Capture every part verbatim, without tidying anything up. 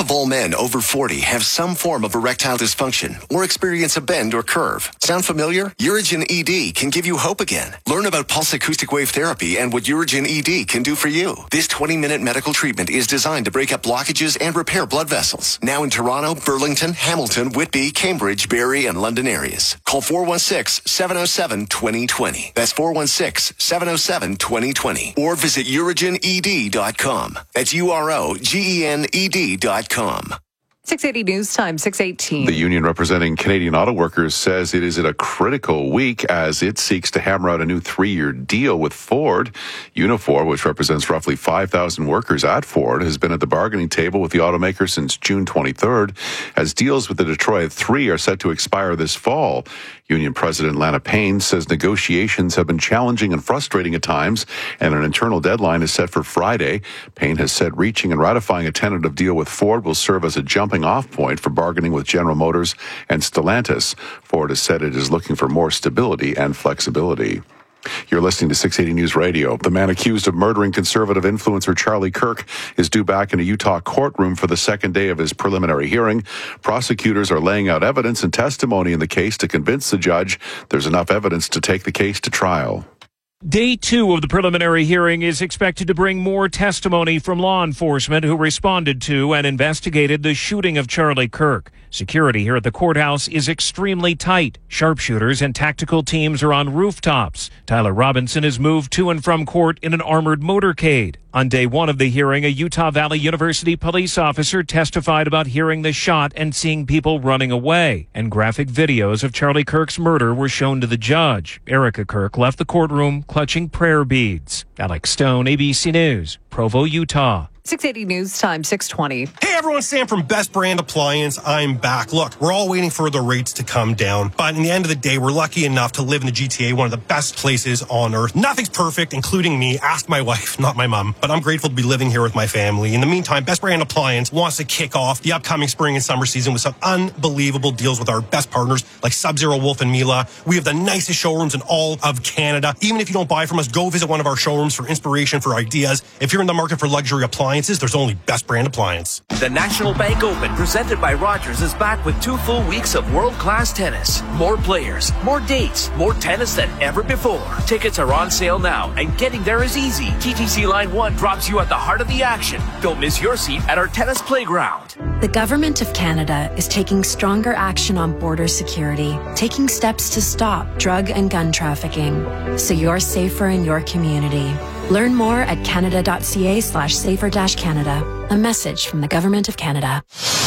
Half of all men over forty have some form of erectile dysfunction or experience a bend or curve. Sound familiar? Urigen E D can give you hope again. Learn about pulse acoustic wave therapy and what Urigen E D can do for you. This twenty-minute medical treatment is designed to break up blockages and repair blood vessels. Now in Toronto, Burlington, Hamilton, Whitby, Cambridge, Barrie, and London areas. Call four one six, seven oh seven, two oh two oh. That's four one six, seven oh seven, two oh two oh. Or visit urigen e d dot com. That's U R O G E N E D dot com. six eighty News Time, six eighteen. The union representing Canadian auto workers says it is at a critical week as it seeks to hammer out a new three-year deal with Ford. Unifor, which represents roughly five thousand workers at Ford, has been at the bargaining table with the automaker since June twenty-third, as deals with the Detroit Three are set to expire this fall. Union President Lana Payne says negotiations have been challenging and frustrating at times, and an internal deadline is set for Friday. Payne has said reaching and ratifying a tentative deal with Ford will serve as a jumping off point for bargaining with General Motors and Stellantis. Ford has said it is looking for more stability and flexibility. You're listening to six eighty News Radio. The man accused of murdering conservative influencer Charlie Kirk is due back in a Utah courtroom for the second day of his preliminary hearing. Prosecutors are laying out evidence and testimony in the case to convince the judge there's enough evidence to take the case to trial. Day two of the preliminary hearing is expected to bring more testimony from law enforcement who responded to and investigated the shooting of Charlie Kirk. Security here at the courthouse is extremely tight. Sharpshooters and tactical teams are on rooftops. Tyler Robinson is moved to and from court in an armored motorcade. On day one of the hearing, a Utah Valley University police officer testified about hearing the shot and seeing people running away. And graphic videos of Charlie Kirk's murder were shown to the judge. Erica Kirk left the courtroom clutching prayer beads. Alex Stone, A B C News, Provo, Utah. six eighty News Time, six twenty. Hey everyone, Sam from Best Brand Appliance. I'm back. Look, we're all waiting for the rates to come down, but in the end of the day, we're lucky enough to live in the G T A, one of the best places on earth. Nothing's perfect, including me. Ask my wife, not my mom, but I'm grateful to be living here with my family. In the meantime, Best Brand Appliance wants to kick off the upcoming spring and summer season with some unbelievable deals with our best partners like Sub-Zero, Wolf, and Mila. We have the nicest showrooms in all of Canada. Even if you don't buy from us, go visit one of our showrooms for inspiration, for ideas. If you're in the market for luxury appliances, there's only Best Brand Appliance. The National Bank Open, presented by Rogers, is back with two full weeks of world-class tennis. More players, more dates, more tennis than ever before. Tickets are on sale now, and getting there is easy. T T C Line one drops you at the heart of the action. Don't miss your seat at our tennis playground. The Government of Canada is taking stronger action on border security, taking steps to stop drug and gun trafficking, so you're safer in your community. Learn more at canada.ca slash safer dash Canada. A message from the Government of Canada.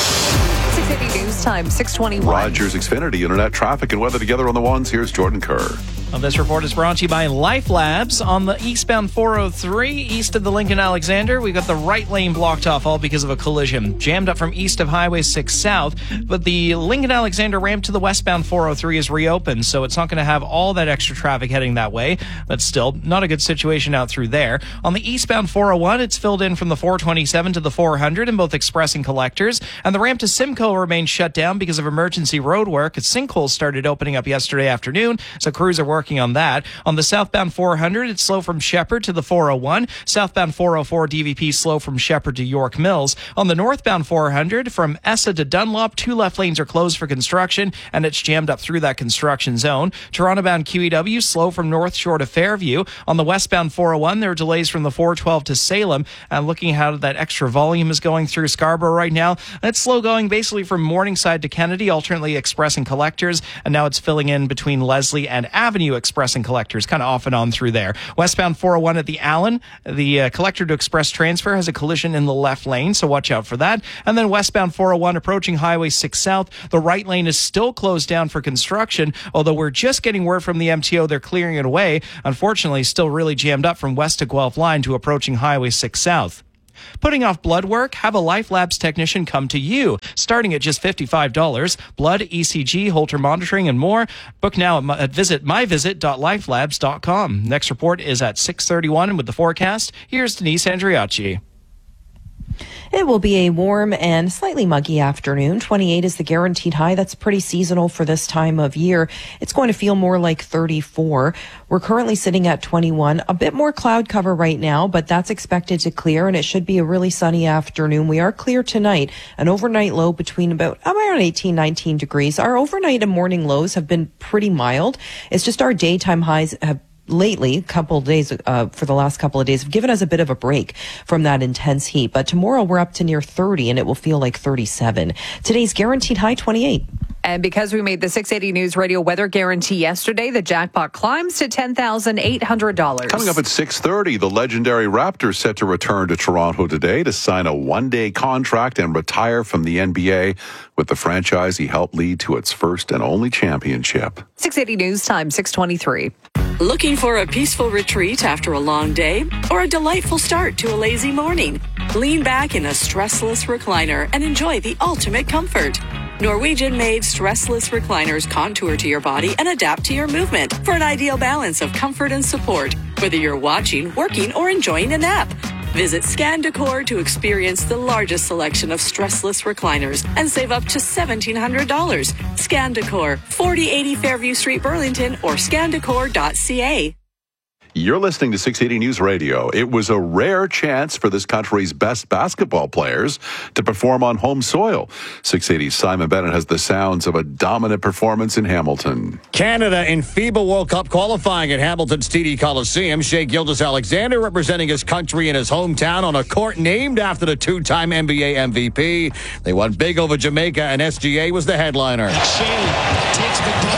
six eighty News Time, six twenty-one. Rogers Xfinity Internet traffic and weather together on the ones. Here's Jordan Kerr. Well, this report is brought to you by Life Labs on the eastbound four oh three, east of the Lincoln Alexander. We've got the right lane blocked off, all because of a collision. Jammed up from east of Highway six South, but the Lincoln Alexander ramp to the westbound four oh three is reopened, so it's not going to have all that extra traffic heading that way, but still not a good situation out through there. On the eastbound four oh one, it's filled in from the four twenty-seven to the four hundred in both express and collectors, and the ramp to Simcoe remains shut down because of emergency road work. Sinkholes started opening up yesterday afternoon, so crews are working on that. On the southbound four hundred, it's slow from Shepherd to the four oh one. Southbound four oh four D V P slow from Shepherd to York Mills. On the northbound four hundred, from Essa to Dunlop, two left lanes are closed for construction, and it's jammed up through that construction zone. Toronto-bound Q E W slow from North Shore to Fairview. On the westbound four oh one, there are delays from the four twelve to Salem. And looking at how that extra volume is going through Scarborough right now, it's slow going basically from Morningside to Kennedy, alternately express and collectors, and now it's filling in between Leslie and Avenue Express and collectors, kind of off and on through there. Westbound four oh one at the Allen, the uh, collector to express transfer has a collision in the left lane, so watch out for that. And then westbound four oh one approaching Highway six South, the right lane is still closed down for construction, although we're just getting word from the M T O they're clearing it away. Unfortunately, still really jammed up from west to Guelph line to approaching Highway six South. Putting off blood work? Have a Life Labs technician come to you, starting at just fifty-five dollars. Blood, E C G, Holter monitoring, and more. Book now at, my, at visit my visit dot life labs dot com. Next report is at six thirty-one, and with the forecast, here's Denise Andriacci. It will be a warm and slightly muggy afternoon. twenty-eight is the guaranteed high. That's pretty seasonal for this time of year. It's going to feel more like thirty-four. We're currently sitting at twenty-one. A bit more cloud cover right now, but that's expected to clear, and it should be a really sunny afternoon. We are clear tonight. An overnight low between about around eighteen, nineteen degrees. Our overnight and morning lows have been pretty mild. It's just our daytime highs have lately, a couple of days, uh, for the last couple of days, have given us a bit of a break from that intense heat. But tomorrow we're up to near thirty, and it will feel like thirty-seven. Today's guaranteed high, twenty-eight. And because we made the six eighty News Radio weather guarantee yesterday, the jackpot climbs to ten thousand eight hundred dollars. Coming up at six thirty, the legendary Raptors set to return to Toronto today to sign a one-day contract and retire from the N B A with the franchise he helped lead to its first and only championship. six eighty News Time, six twenty-three. Looking for a peaceful retreat after a long day or a delightful start to a lazy morning? Lean back in a stressless recliner and enjoy the ultimate comfort. Norwegian-made stressless recliners contour to your body and adapt to your movement for an ideal balance of comfort and support, whether you're watching, working, or enjoying a nap. Visit Scan Decor to experience the largest selection of stressless recliners and save up to seventeen hundred dollars. Scan Decor, forty eighty Fairview Street, Burlington, or scan decor dot c a. You're listening to six eighty News Radio. It was a rare chance for this country's best basketball players to perform on home soil. six eighty's Simon Bennett has the sounds of a dominant performance in Hamilton. Canada in FIBA World Cup qualifying at Hamilton's T D Coliseum. Shai Gilgeous-Alexander representing his country in his hometown on a court named after the two-time N B A M V P. They won big over Jamaica, and S G A was the headliner. Shai takes the ball.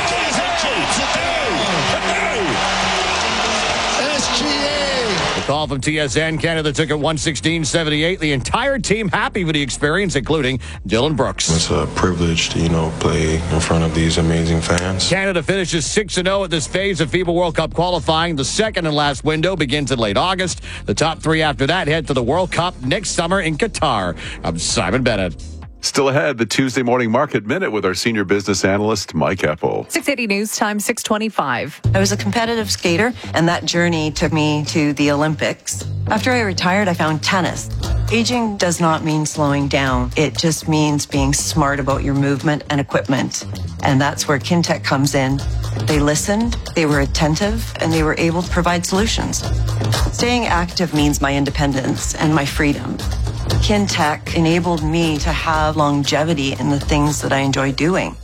Call from T S N. Canada took it one sixteen seventy-eight. The entire team happy with the experience, including Dylan Brooks. It's a privilege to, you know, play in front of these amazing fans. Canada finishes six and oh at this phase of FIBA World Cup qualifying. The second and last window begins in late August. The top three after that head to the World Cup next summer in Qatar. I'm Simon Bennett. Still ahead, the Tuesday Morning Market Minute with our senior business analyst, Mike Eppel. six eighty News Time, six twenty-five. I was a competitive skater, and that journey took me to the Olympics. After I retired, I found tennis. Aging does not mean slowing down. It just means being smart about your movement and equipment. And that's where Kintec comes in. They listened, they were attentive, and they were able to provide solutions. Staying active means my independence and my freedom. Kintec enabled me to have longevity in the things that I enjoy doing.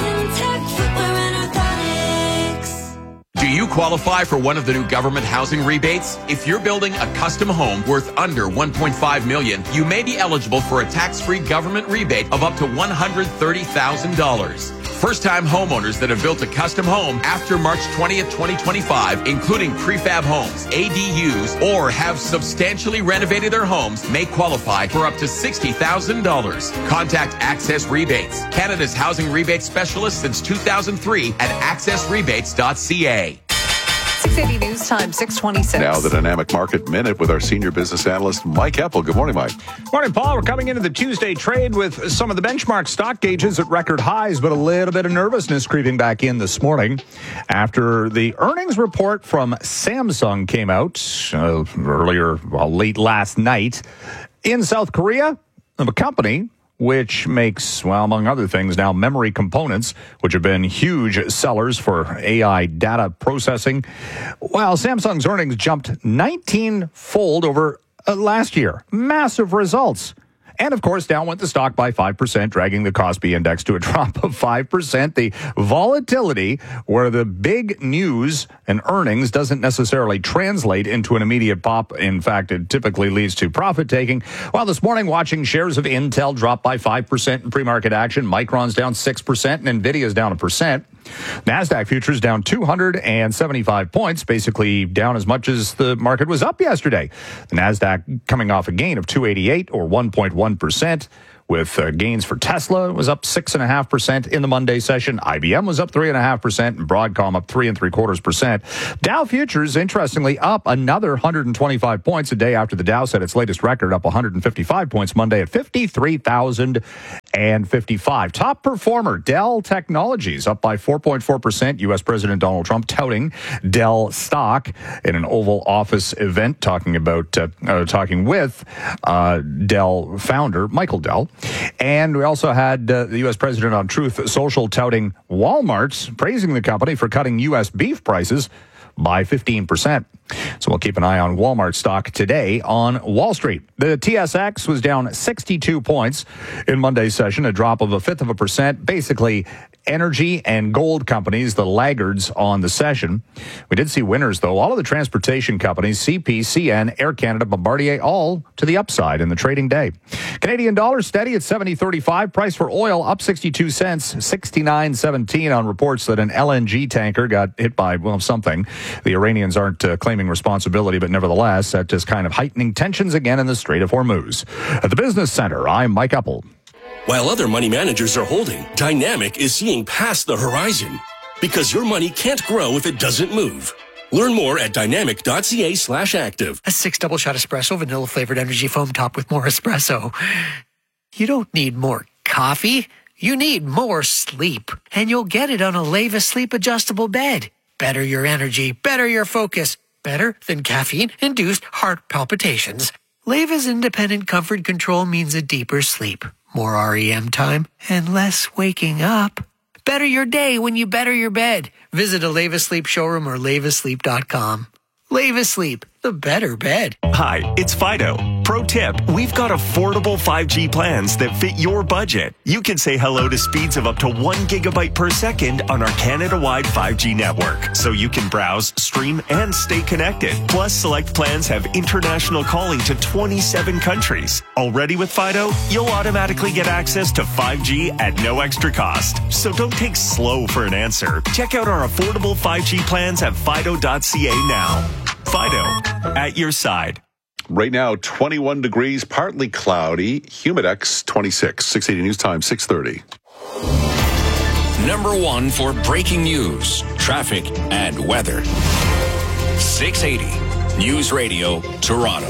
Do you qualify for one of the new government housing rebates? If you're building a custom home worth under one point five million dollars, you may be eligible for a tax-free government rebate of up to one hundred thirty thousand dollars. First-time homeowners that have built a custom home after March twentieth, twenty twenty-five, including prefab homes, A D Us, or have substantially renovated their homes, may qualify for up to sixty thousand dollars. Contact Access Rebates, Canada's housing rebate specialist since two thousand three at access rebates dot c a. six eighty News Time, six twenty-six. Now the Dynamic Market Minute with our senior business analyst, Mike Eppel. Good morning, Mike. Morning, Paul. We're coming into the Tuesday trade with some of the benchmark stock gauges at record highs, but a little bit of nervousness creeping back in this morning after the earnings report from Samsung came out uh, earlier, well, late last night. In South Korea, a company which makes, well, among other things, now memory components, which have been huge sellers for A I data processing. Well, Samsung's earnings jumped nineteen-fold over uh, last year. Massive results. And, of course, down went the stock by five percent, dragging the Kospi index to a drop of five percent. The volatility where the big news and earnings doesn't necessarily translate into an immediate pop. In fact, it typically leads to profit taking. Well, this morning, watching shares of Intel drop by five percent in pre-market action. Micron's down six percent and Nvidia's down a percent. NASDAQ futures down two hundred seventy-five points, basically down as much as the market was up yesterday. The NASDAQ coming off a gain of two eighty-eight or one point one percent. With uh, gains for Tesla was up six point five percent in the Monday session. I B M was up three point five percent and Broadcom up three and three quarters percent. Dow futures, interestingly, up another one hundred twenty-five points a day after the Dow set its latest record, up one hundred fifty-five points Monday at fifty-three thousand and fifty-five. Top performer, Dell Technologies, up by four point four percent. U S President Donald Trump touting Dell stock in an Oval Office event, talking about uh, uh, talking with uh, Dell founder Michael Dell. And we also had uh, the U S President on Truth Social touting Walmart, praising the company for cutting U S beef prices by fifteen percent. So we'll keep an eye on Walmart stock today on Wall Street. The T S X was down sixty-two points in Monday's session, a drop of a fifth of a percent. Basically, energy and gold companies, the laggards on the session. We did see winners, though. All of the transportation companies, C P, C N, Air Canada, Bombardier, all to the upside in the trading day. Canadian dollar steady at seventy thirty-five. Price for oil up sixty-two cents, sixty-nine seventeen on reports that an L N G tanker got hit by, well, something. The Iranians aren't uh, claiming responsibility, but nevertheless, that is kind of heightening tensions again in the Strait of Hormuz. At the Business Center, I'm Mike Uppel. While other money managers are holding, Dynamic is seeing past the horizon. Because your money can't grow if it doesn't move. Learn more at dynamic.ca slash active. A six double shot espresso, vanilla flavored energy foam top with more espresso. You don't need more coffee. You need more sleep. And you'll get it on a Leva Sleep adjustable bed. Better your energy, better your focus. Better than caffeine-induced heart palpitations. Leva's independent comfort control means a deeper sleep, more R E M time, and less waking up. Better your day when you better your bed. Visit a Leva Sleep showroom or leva sleep dot com. Leva Sleep, the better bed. Hi, it's Fido. Pro tip, we've got affordable five G plans that fit your budget. You can say hello to speeds of up to one gigabyte per second on our Canada-wide five G network, so you can browse, stream, and stay connected. Plus, select plans have international calling to twenty-seven countries. Already with Fido, you'll automatically get access to five G at no extra cost. So don't take slow for an answer. Check out our affordable five G plans at fido dot c a now. Fido, at your side. Right now, twenty-one degrees, partly cloudy, Humidex twenty-six. six eighty News Time, six thirty. Number one for breaking news, traffic, and weather. six eighty News Radio, Toronto.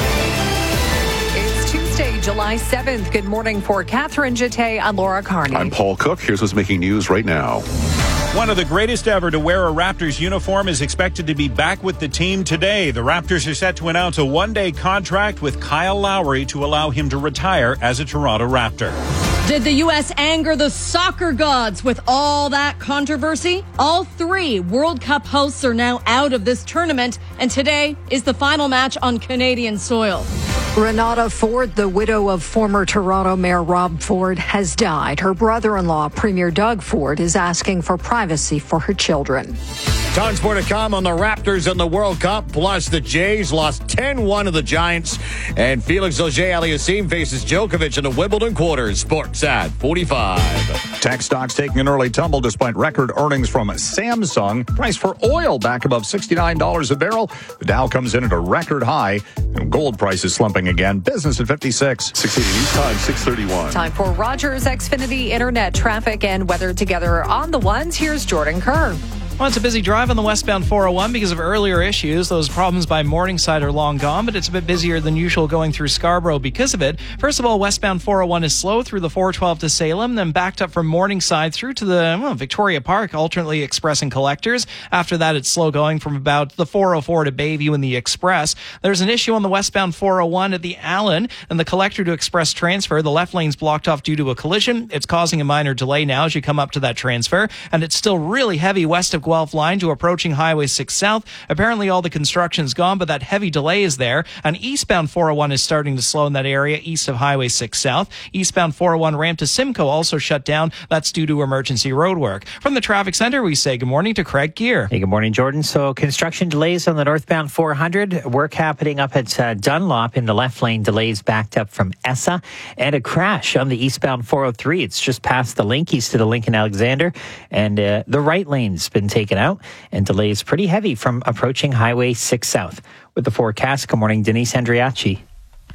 It's Tuesday, July seventh. Good morning for Catherine Jeté and Laura Carney. I'm Paul Cook. Here's what's making news right now. One of the greatest ever to wear a Raptors uniform is expected to be back with the team today. The Raptors are set to announce a one-day contract with Kyle Lowry to allow him to retire as a Toronto Raptor. Did the U S anger the soccer gods with all that controversy? All three World Cup hosts are now out of this tournament, and today is the final match on Canadian soil. Renata Ford, the widow of former Toronto Mayor Rob Ford, has died. Her brother-in-law, Premier Doug Ford, is asking for privacy for her children. Tons more to come on the Raptors in the World Cup. Plus, the Jays lost ten one to the Giants. And Felix Auger-Aliassime faces Djokovic in the Wimbledon quarters. Sports at forty-five. Tech stocks taking an early tumble despite record earnings from Samsung. Price for oil back above sixty-nine dollars a barrel. The Dow comes in at a record high. And gold prices slumping again. Business at fifty-six. six eighty News Time, six thirty-one. Time for Rogers Xfinity Internet traffic and weather together on the ones. Here's Jordan Kerr. Well, it's a busy drive on the westbound four oh one because of earlier issues. Those problems by Morningside are long gone, but it's a bit busier than usual going through Scarborough because of it. First of all, westbound four oh one is slow through the four twelve to Salem, then backed up from Morningside through to the well, Victoria Park, alternately expressing collectors. After that, it's slow going from about the four oh four to Bayview in the Express. There's an issue on the westbound four oh one at the Allen and the collector to express transfer. The left lane's blocked off due to a collision. It's causing a minor delay now as you come up to that transfer, and it's still really heavy west of Guelph Line to approaching Highway six South. Apparently all the construction's gone, but that heavy delay is there. And eastbound four oh one is starting to slow in that area east of Highway six South. Eastbound four oh one ramp to Simcoe also shut down. That's due to emergency road work. From the traffic center, we say good morning to Craig Gear. Hey, good morning, Jordan. So construction delays on the northbound four hundred. Work happening up at uh, Dunlop in the left lane. Delays backed up from Essa. And a crash on the eastbound four oh three. It's just past the link east to the Lincoln Alexander. And uh, the right lane's been taken out. And delays pretty heavy from approaching Highway six South. With the forecast, good morning, Denise Andriachi.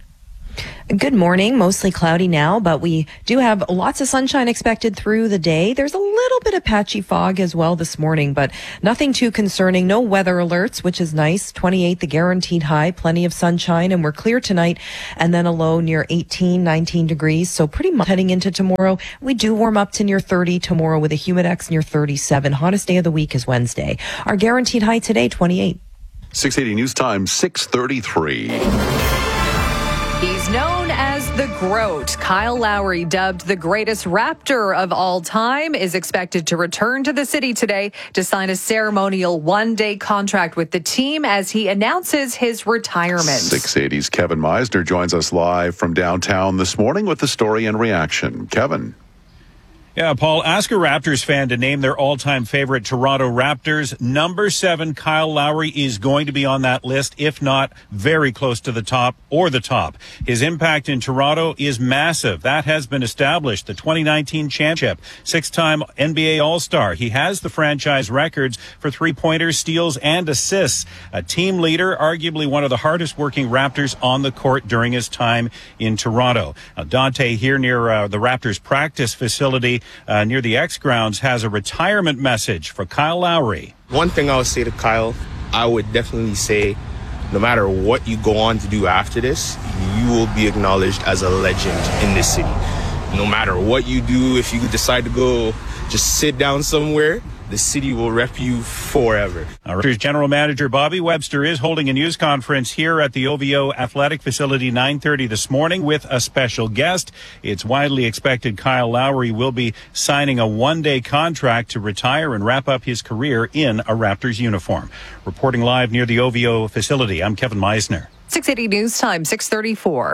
Good morning. Mostly cloudy now, but we do have lots of sunshine expected through the day. There's a little bit of patchy fog as well this morning, but nothing too concerning. No weather alerts, which is nice. twenty-eight, the guaranteed high, plenty of sunshine, and we're clear tonight, and then a low near eighteen, nineteen degrees. So pretty much heading into tomorrow. We do warm up to near thirty tomorrow with a humidex near thirty-seven. Hottest day of the week is Wednesday. Our guaranteed high today, twenty-eight. six eighty News Time, six thirty-three. He's known as the GROAT. Kyle Lowry, dubbed the greatest Raptor of all time, is expected to return to the city today to sign a ceremonial one-day contract with the team as he announces his retirement. six eighty's Kevin Meisner joins us live from downtown this morning with the story and reaction. Kevin. Yeah, Paul, ask a Raptors fan to name their all-time favorite Toronto Raptors. Number seven, Kyle Lowry, is going to be on that list, if not very close to the top or the top. His impact in Toronto is massive. That has been established. The twenty nineteen championship, six-time N B A All-Star. He has the franchise records for three-pointers, steals, and assists. A team leader, arguably one of the hardest-working Raptors on the court during his time in Toronto. Now, Dante here near uh, the Raptors practice facility Uh, near the X grounds has a retirement message for Kyle Lowry. One thing I would say to Kyle, I would definitely say no matter what you go on to do after this, you will be acknowledged as a legend in this city. No matter what you do, if you decide to go just sit down somewhere, the city will rep you forever. Raptors General Manager Bobby Webster is holding a news conference here at the O V O Athletic Facility nine thirty this morning with a special guest. It's widely expected Kyle Lowry will be signing a one-day contract to retire and wrap up his career in a Raptors uniform. Reporting live near the O V O facility, I'm Kevin Meisner. six eighty News Time, six thirty-four.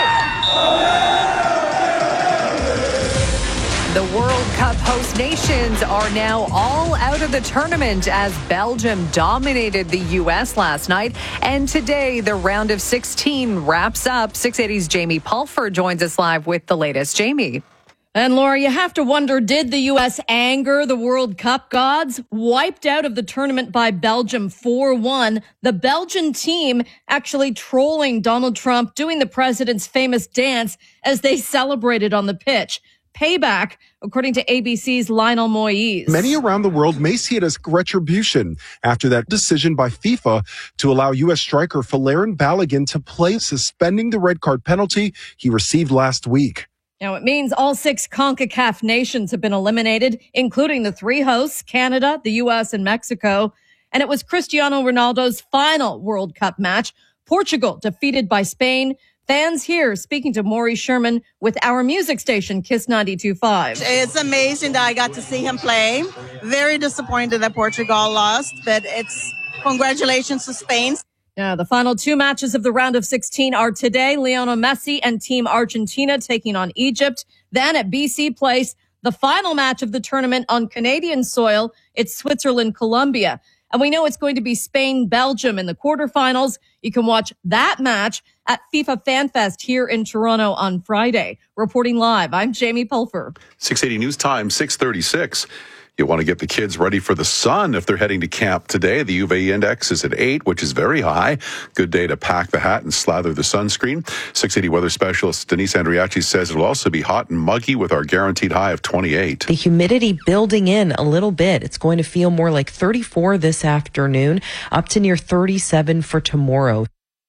The World Cup host nations are now all out of the tournament as Belgium dominated the U S last night. And today, the round of sixteen wraps up. six eighty's Jamie Pulfer joins us live with the latest. Jamie. And Laura, you have to wonder, did the U S anger the World Cup gods? Wiped out of the tournament by Belgium four one. The Belgian team actually trolling Donald Trump, doing the president's famous dance as they celebrated on the pitch. Payback, according to A B C's Lionel Moyes. Many around the world may see it as retribution after that decision by FIFA to allow U S striker Folarin Balogun to play, suspending the red card penalty he received last week. Now, it means all six CONCACAF nations have been eliminated, including the three hosts, Canada, the U S, and Mexico. And it was Cristiano Ronaldo's final World Cup match. Portugal defeated by Spain. Fans here speaking to Maury Sherman with our music station, Kiss ninety-two point five. It's amazing that I got to see him play. Very disappointed that Portugal lost, but it's congratulations to Spain. Now, the final two matches of the round of sixteen are today. Lionel Messi and Team Argentina taking on Egypt. Then at B C Place, the final match of the tournament on Canadian soil, it's Switzerland-Colombia. And we know it's going to be Spain-Belgium in the quarterfinals. You can watch that match at FIFA FanFest here in Toronto on Friday. Reporting live, I'm Jamie Pulfer. six eighty News Time, six thirty-six. You want to get the kids ready for the sun if they're heading to camp today. The U V A index is at eight, which is very high. Good day to pack the hat and slather the sunscreen. six eighty weather specialist Denise Andriachi says it'll also be hot and muggy with our guaranteed high of twenty-eight. The humidity building in a little bit. It's going to feel more like thirty-four this afternoon, up to near thirty-seven for tomorrow.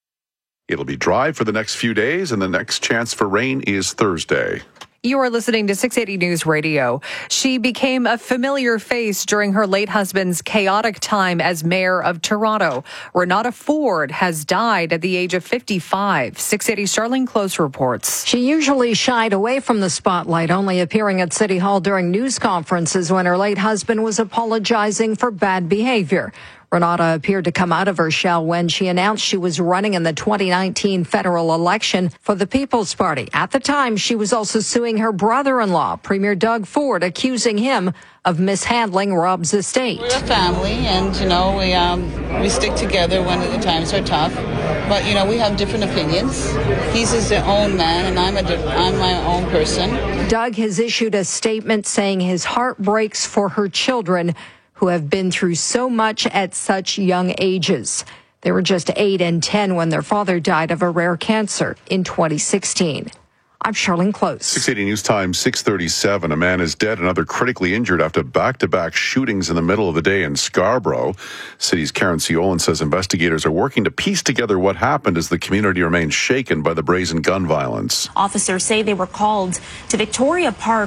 It'll be dry for the next few days, and the next chance for rain is Thursday. You are listening to six eighty News Radio. She became a familiar face during her late husband's chaotic time as mayor of Toronto. Renata Ford has died at the age of fifty-five. six eighty Charlene Close reports. She usually shied away from the spotlight, only appearing at City Hall during news conferences when her late husband was apologizing for bad behavior. Renata appeared to come out of her shell when she announced she was running in the twenty nineteen federal election for the People's Party. At the time, she was also suing her brother-in-law, Premier Doug Ford, accusing him of mishandling Rob's estate. We're a family, and, you know, we um, we stick together when the times are tough. But, you know, we have different opinions. He's his own man, and I'm, a, I'm my own person. Doug has issued a statement saying his heart breaks for her children, who have been through so much at such young ages. They were just eight and ten when their father died of a rare cancer in twenty sixteen. I'm Charlene Close. six eighty News Time, six thirty-seven. A man is dead, another critically injured after back-to-back shootings in the middle of the day in Scarborough. City's Karen Siolan says investigators are working to piece together what happened as the community remains shaken by the brazen gun violence. Officers say they were called to Victoria Park